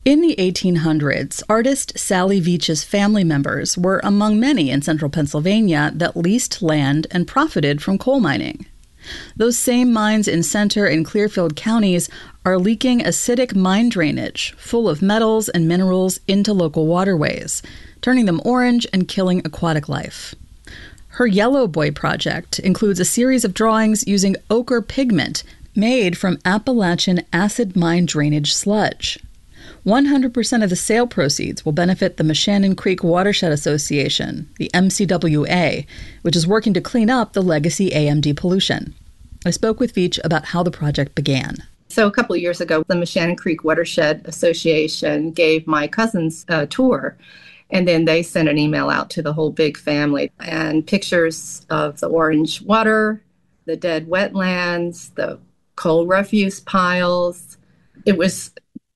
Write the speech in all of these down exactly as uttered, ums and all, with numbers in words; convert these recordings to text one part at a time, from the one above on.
In the eighteen hundreds, artist Sally Veitch's family members were among many in central Pennsylvania that leased land and profited from coal mining. Those same mines in Center and Clearfield counties are leaking acidic mine drainage full of metals and minerals into local waterways, turning them orange and killing aquatic life. Her Yellow Boy project includes a series of drawings using ochre pigment made from Appalachian acid mine drainage sludge. one hundred percent of the sale proceeds will benefit the Moshannon Creek Watershed Association, the M C W A, which is working to clean up the legacy A M D pollution. I spoke with Veitch about how the project began. So a couple of years ago, the Moshannon Creek Watershed Association gave my cousins a tour, and then they sent an email out to the whole big family, and pictures of the orange water, the dead wetlands, the coal refuse piles. It was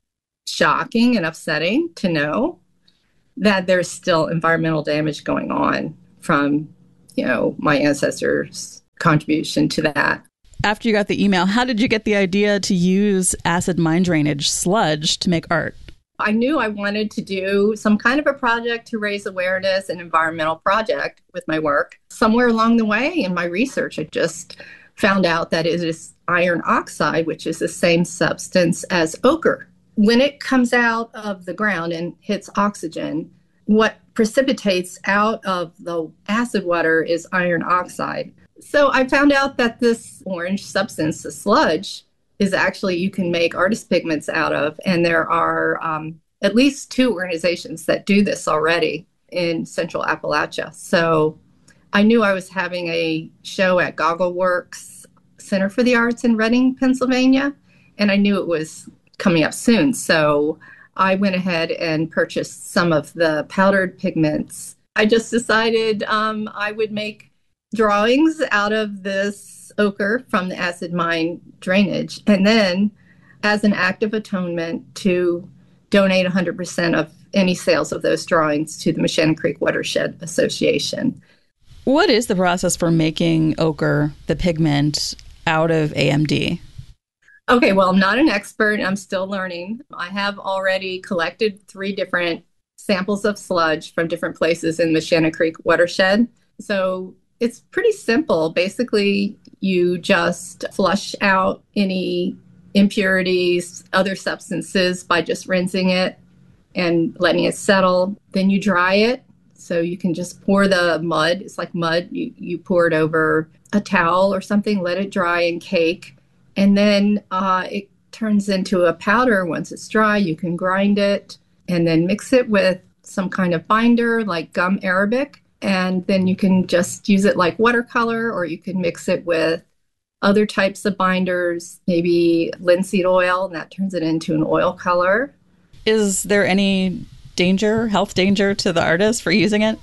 shocking and upsetting to know that there's still environmental damage going on from, you know, my ancestors' contribution to that. After you got the email, how did you get the idea to use acid mine drainage sludge to make art? I knew I wanted to do some kind of a project to raise awareness, an environmental project with my work. Somewhere along the way in my research, I just found out that it is iron oxide, which is the same substance as ochre. When it comes out of the ground and hits oxygen, what precipitates out of the acid water is iron oxide. So I found out that this orange substance, the sludge, is actually you can make artist pigments out of. And there are um, at least two organizations that do this already in Central Appalachia. So I knew I was having a show at Goggleworks Center for the Arts in Reading, Pennsylvania, and I knew it was coming up soon. So I went ahead and purchased some of the powdered pigments. I just decided um, I would make drawings out of this ochre from the acid mine drainage, and then as an act of atonement to donate one hundred percent of any sales of those drawings to the Moshannon Creek Watershed Association. What is the process for making ochre, the pigment, out of A M D? Okay, well, I'm not an expert. I'm still learning. I have already collected three different samples of sludge from different places in the Moshannon Creek watershed. So it's pretty simple. Basically, you just flush out any impurities, other substances by just rinsing it and letting it settle. Then you dry it. So you can just pour the mud. It's like mud. You, you pour it over a towel or something, let it dry and cake. And then uh, it turns into a powder. Once it's dry, you can grind it and then mix it with some kind of binder like gum arabic. And then you can just use it like watercolor, or you can mix it with other types of binders, maybe linseed oil, and that turns it into an oil color. Is there any danger, health danger to the artist for using it?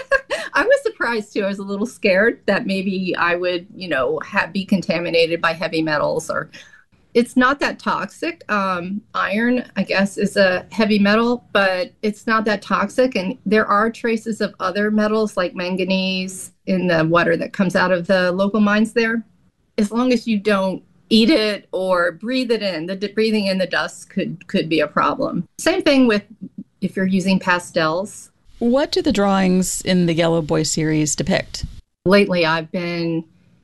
I was surprised too. I was a little scared that maybe I would, you know, have, be contaminated by heavy metals. Or it's not that toxic. Um, iron, I guess, is a heavy metal, but it's not that toxic. And there are traces of other metals like manganese in the water that comes out of the local mines there. As long as you don't eat it or breathe it in, the breathing in the dust could could be a problem. Same thing with if you're using pastels. What do the drawings in the Yellow Boy series depict? Lately, I've been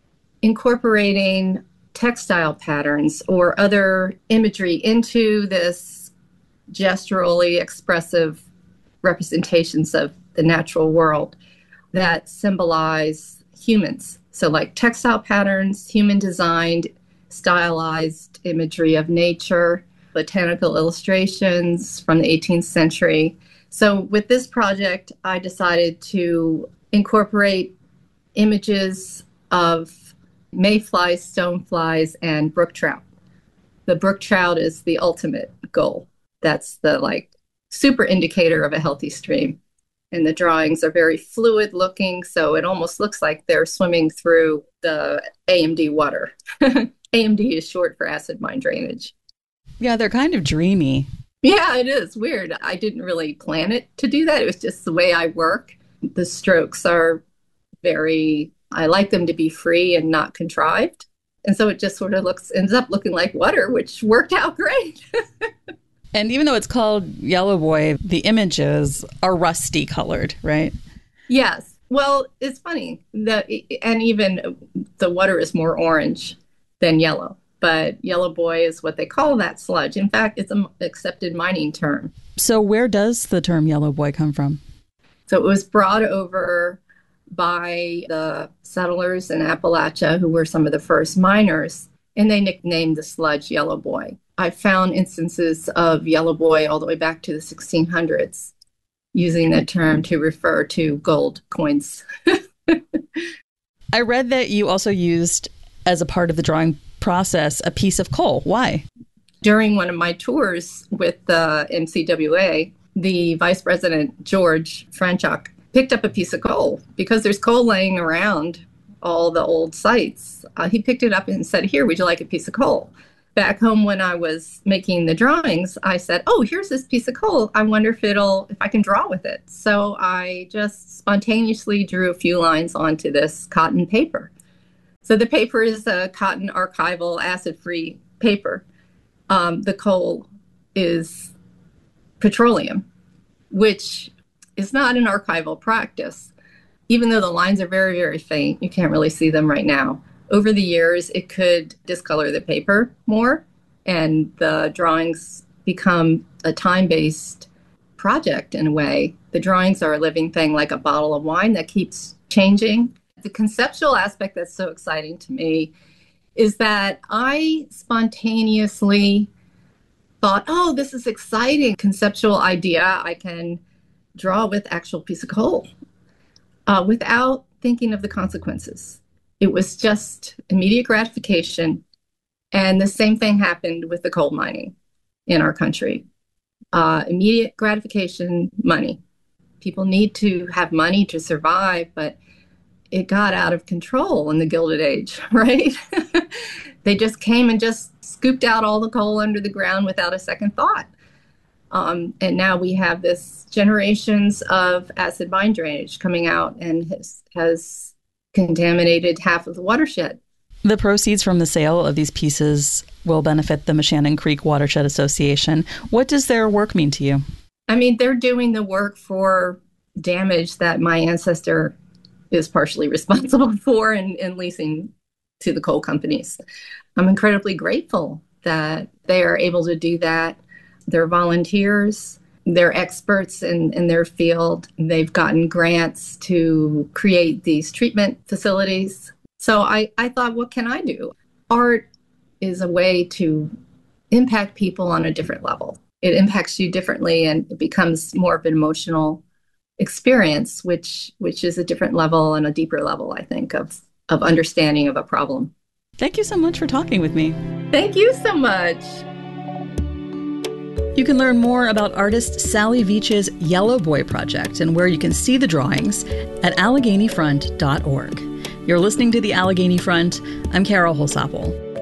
incorporating textile patterns or other imagery into this gesturally expressive representations of the natural world that symbolize humans. So like textile patterns, human designed, stylized imagery of nature, botanical illustrations from the eighteenth century. So with this project, I decided to incorporate images of mayflies, stoneflies, and brook trout. The brook trout is the ultimate goal. That's the like super indicator of a healthy stream. And the drawings are very fluid looking, so it almost looks like they're swimming through the A M D water. A M D is short for acid mine drainage. Yeah, they're kind of dreamy. Yeah, it is weird. I didn't really plan it to do that. It was just the way I work. The strokes are very, I like them to be free and not contrived. And so it just sort of looks, ends up looking like water, which worked out great. And even though it's called Yellow Boy, the images are rusty colored, right? Yes. Well, it's funny that, and even the water is more orange than yellow, but Yellow Boy is what they call that sludge. In fact, it's an accepted mining term. So where does the term Yellow Boy come from? So it was brought over by the settlers in Appalachia, who were some of the first miners, and they nicknamed the sludge Yellow Boy. I found instances of Yellow Boy all the way back to the sixteen hundreds, using that term to refer to gold coins. I read that you also used, as a part of the drawing process, a piece of coal. Why? During one of my tours with the M C W A, the vice president, George Franchuk, picked up a piece of coal because there's coal laying around all the old sites. Uh, he picked it up and said, "Here, would you like a piece of coal?" Back home when I was making the drawings, I said, "Oh, here's this piece of coal. I wonder if it'll, if I can draw with it." So I just spontaneously drew a few lines onto this cotton paper. So the paper is a cotton archival acid-free paper. Um, the coal is petroleum, which is not an archival practice. Even though the lines are very, very faint, you can't really see them right now. Over the years, it could discolor the paper more, and the drawings become a time-based project in a way. The drawings are a living thing, like a bottle of wine that keeps changing. The conceptual aspect that's so exciting to me is that I spontaneously thought, oh, this is exciting conceptual idea. I can draw with actual piece of coal uh, without thinking of the consequences. It was just immediate gratification. And the same thing happened with the coal mining in our country. Uh, immediate gratification, money. People need to have money to survive, but it got out of control in the Gilded Age, right? They just came and just scooped out all the coal under the ground without a second thought. Um, and now we have this generations of acid mine drainage coming out and has, has contaminated half of the watershed. The proceeds from the sale of these pieces will benefit the Moshannon Creek Watershed Association. What does their work mean to you? I mean, they're doing the work for damage that my ancestor is partially responsible for and, and leasing to the coal companies. I'm incredibly grateful that they are able to do that. They're volunteers. They're experts in, in their field. They've gotten grants to create these treatment facilities. So I, I thought, what can I do? Art is a way to impact people on a different level. It impacts you differently, and it becomes more of an emotional experience, which which is a different level and a deeper level, I think, of, of understanding of a problem. Thank you so much for talking with me. Thank you so much. You can learn more about artist Sally Veach's Yellow Boy project and where you can see the drawings at Allegheny Front dot org. You're listening to The Allegheny Front. I'm Carol Holsapple.